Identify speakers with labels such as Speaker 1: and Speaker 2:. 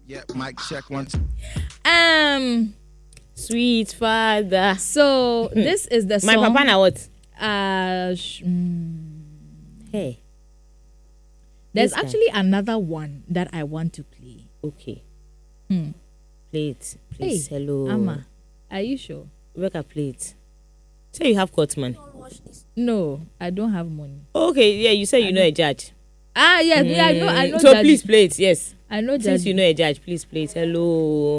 Speaker 1: Yeah, mic check 1 2.
Speaker 2: Sweet father.
Speaker 3: So this is the
Speaker 2: My
Speaker 3: song.
Speaker 2: papa now what? Hey.
Speaker 3: There's
Speaker 2: This guy.
Speaker 3: actually another one that I want to play.
Speaker 2: Okay.
Speaker 3: Hmm.
Speaker 2: Play it, please.
Speaker 3: Hey,
Speaker 2: Hello.
Speaker 3: Amma, are you sure?
Speaker 2: Rebecca, play it. Say you have court money.
Speaker 3: No, I don't have money.
Speaker 2: Okay, yeah, you say you know a judge.
Speaker 3: Yes, yeah, I know.
Speaker 2: So
Speaker 3: Judge.
Speaker 2: please play it, yes.
Speaker 3: I know.
Speaker 2: Since
Speaker 3: Judge.
Speaker 2: you know a judge, please play it. Hello.